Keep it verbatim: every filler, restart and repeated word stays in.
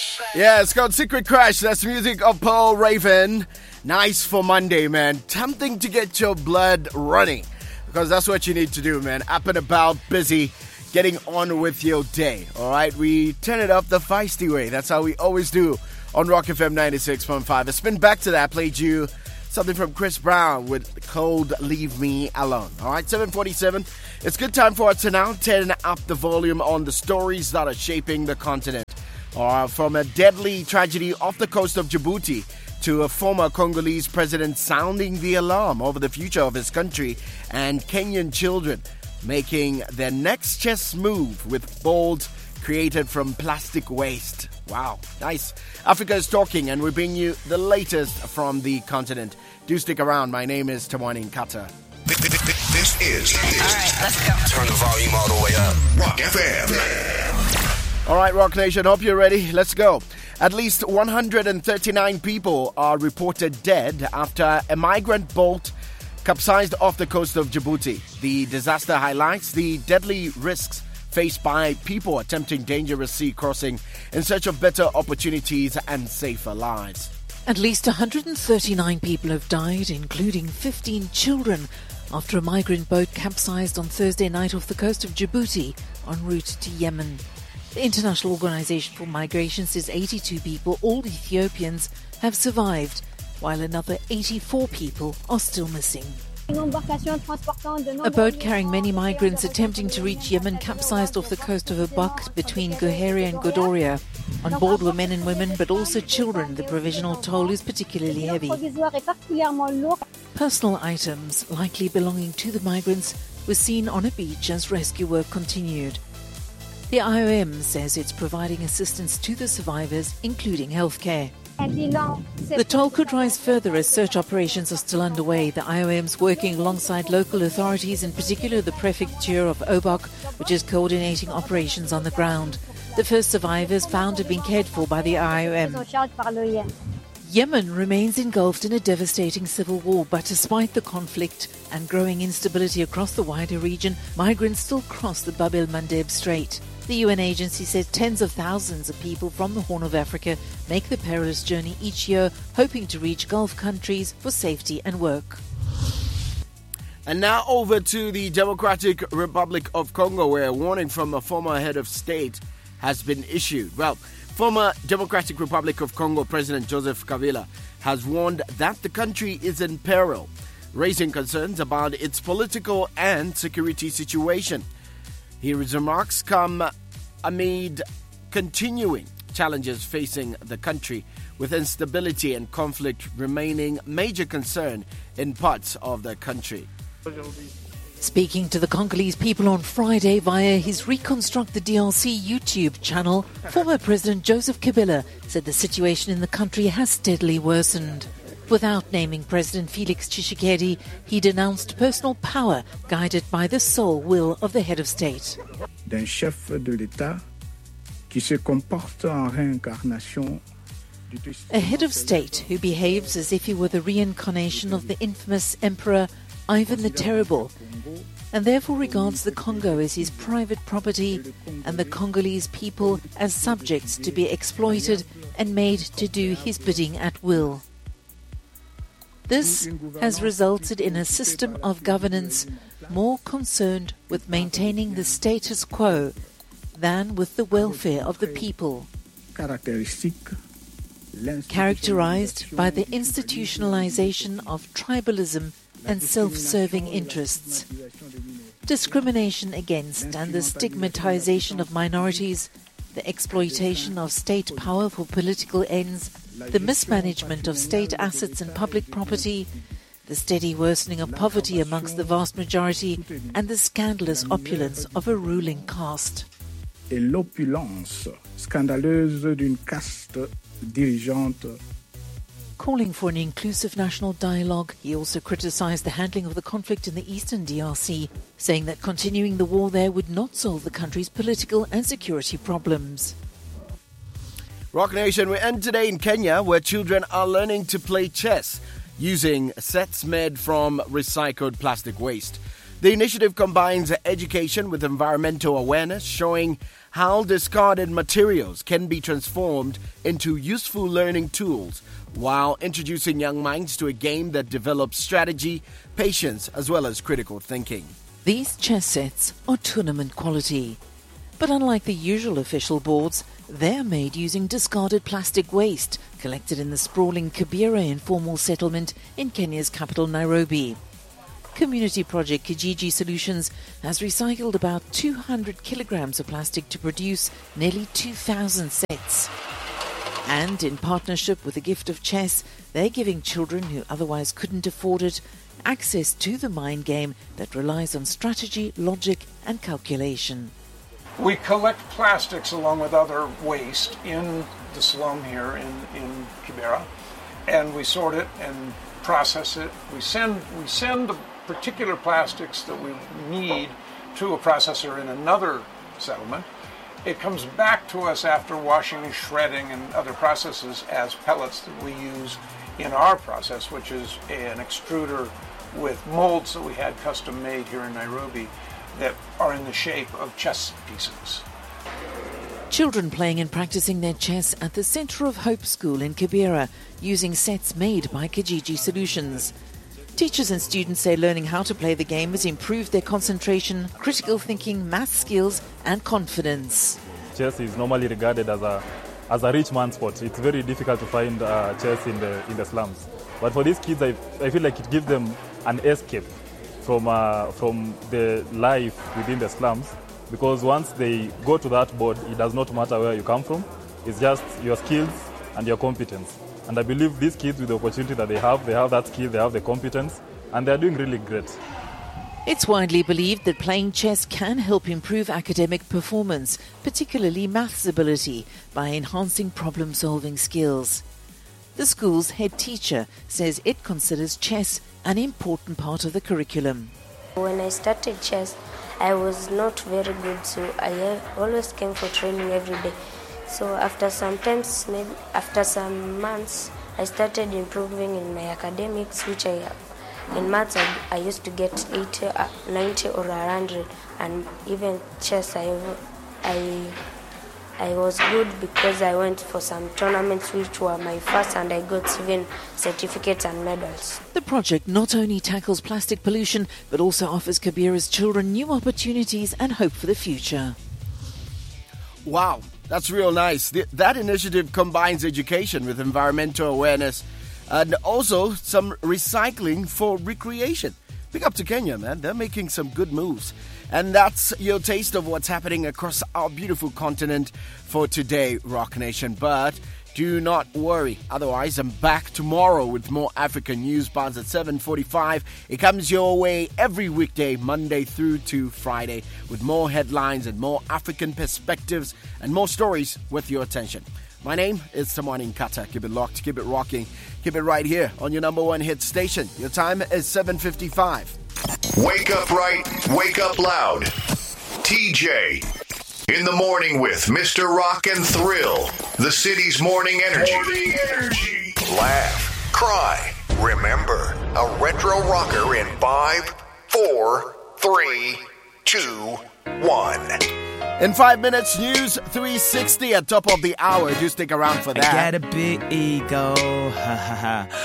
Yeah, it's called Secret Crush. That's music of Paul Raven. Nice for Monday, man. Tempting to get your blood running, because that's what you need to do, man. Up and about, busy, getting on with your day. All right, we turn it up the feisty way. That's how we always do on Rock F M ninety-six point five. I spin back to that, played you something from Chris Brown with Cold Leave Me Alone. All right, seven forty-seven. It's good time for us to now turn up the volume on the stories that are shaping the continent. Uh, from a deadly tragedy off the coast of Djibouti to a former Congolese president sounding the alarm over the future of his country, and Kenyan children making their next chess move with balls created from plastic waste. Wow, nice. Africa is talking, and we bring you the latest from the continent. Do stick around. My name is Tawani Nkata. This is... All right, let's go. Turn the volume all the way up. Rock F M. All right, Rock Nation, hope you're ready. Let's go. At least one hundred thirty-nine people are reported dead after a migrant boat capsized off the coast of Djibouti. The disaster highlights the deadly risks faced by people attempting dangerous sea crossing in search of better opportunities and safer lives. At least one hundred thirty-nine people have died, including fifteen children, after a migrant boat capsized on Thursday night off the coast of Djibouti en route to Yemen. The International Organization for Migration says eighty-two people, all Ethiopians, have survived, while another eighty-four people are still missing. A boat carrying many migrants attempting to reach Yemen capsized off the coast of Abak between Goharia and Godoria. On board were men and women, but also children. The provisional toll is particularly heavy. Personal items, likely belonging to the migrants, were seen on a beach as rescue work continued. The I O M says it's providing assistance to the survivors, including healthcare. The toll could rise further as search operations are still underway. The I O M's working alongside local authorities, in particular the Prefecture of Obok, which is coordinating operations on the ground. The first survivors found have been cared for by the I O M. Yemen remains engulfed in a devastating civil war, but despite the conflict and growing instability across the wider region, migrants still cross the Bab el-Mandeb Strait. The U N agency says tens of thousands of people from the Horn of Africa make the perilous journey each year, hoping to reach Gulf countries for safety and work. And now over to the Democratic Republic of Congo, where a warning from a former head of state has been issued. Well, former Democratic Republic of Congo President Joseph Kabila has warned that the country is in peril, raising concerns about its political and security situation. His remarks come amid continuing challenges facing the country, with instability and conflict remaining major concern in parts of the country. Speaking to the Congolese people on Friday via his Reconstruct the D R C YouTube channel, former President Joseph Kabila said the situation in the country has steadily worsened. Without naming President Felix Tshisekedi, he denounced personal power guided by the sole will of the head of state. D'un chef de l'État qui se comporte en réincarnation. A head of state who behaves as if he were the reincarnation of the infamous Emperor Ivan the Terrible, and therefore regards the Congo as his private property and the Congolese people as subjects to be exploited and made to do his bidding at will. This has resulted in a system of governance more concerned with maintaining the status quo than with the welfare of the people, characterized by the institutionalization of tribalism and self-serving interests, discrimination against and the stigmatization of minorities, the exploitation of state power for political ends, the mismanagement of state assets and public property, the steady worsening of poverty amongst the vast majority, and the scandalous opulence of a ruling caste. Et l'opulence scandaleuse d'une caste dirigeante. Calling for an inclusive national dialogue, he also criticized the handling of the conflict in the eastern D R C, saying that continuing the war there would not solve the country's political and security problems. Rock Nation, we end today in Kenya, where children are learning to play chess using sets made from recycled plastic waste. The initiative combines education with environmental awareness, showing how discarded materials can be transformed into useful learning tools, while introducing young minds to a game that develops strategy, patience, as well as critical thinking. These chess sets are tournament quality. But unlike the usual official boards, they're made using discarded plastic waste collected in the sprawling Kibera informal settlement in Kenya's capital, Nairobi. Community project Kijiji Solutions has recycled about two hundred kilograms of plastic to produce nearly two thousand sets. And in partnership with the Gift of Chess, they're giving children who otherwise couldn't afford it access to the mind game that relies on strategy, logic and calculation. We collect plastics along with other waste in the slum here in, in Kibera, and we sort it and process it. We send we send the particular plastics that we need to a processor in another settlement. It comes back to us after washing and shredding and other processes as pellets that we use in our process, which is an extruder with molds that we had custom made here in Nairobi that are in the shape of chess pieces. Children playing and practicing their chess at the Centre of Hope School in Kibera using sets made by Kijiji Solutions. Teachers and students say learning how to play the game has improved their concentration, critical thinking, math skills and confidence. Chess is normally regarded as a as a rich man's sport. It's very difficult to find uh, chess in the in the slums. But for these kids, I, I feel like it gives them an escape from uh, from the life within the slums, because once they go to that board, it does not matter where you come from. It's just your skills and your competence. And I believe these kids, with the opportunity that they have, they have that skill, they have the competence, and they're doing really great. It's widely believed that playing chess can help improve academic performance, particularly maths ability, by enhancing problem-solving skills. The school's head teacher says it considers chess an important part of the curriculum. When I started chess, I was not very good, so I always came for training every day. So after some times, maybe after some months, I started improving in my academics, which I, in maths, I, I used to get eighty, ninety or one hundred, and even chess, I, I, I was good because I went for some tournaments which were my first, and I got even certificates and medals. The project not only tackles plastic pollution, but also offers Kibera's children new opportunities and hope for the future. Wow, that's real nice. Th- that initiative combines education with environmental awareness and also some recycling for recreation. Big up to Kenya, man. They're making some good moves. And that's your taste of what's happening across our beautiful continent for today, Rock Nation. But do not worry. Otherwise, I'm back tomorrow with more African news bars at seven forty-five. It comes your way every weekday, Monday through to Friday, with more headlines and more African perspectives and more stories with your attention. My name is Samani Nkata. Keep it locked, keep it rocking, keep it right here on your number one hit station. Your time is seven fifty-five. Wake up right, wake up loud. T J. In the morning with Mister Rock and Thrill, the city's morning energy. Morning energy. Laugh, cry, remember, a retro rocker in five, four, three, two, one. In five minutes, News three sixty at top of the hour. Do stick around for that. I got a big ego, ha ha ha.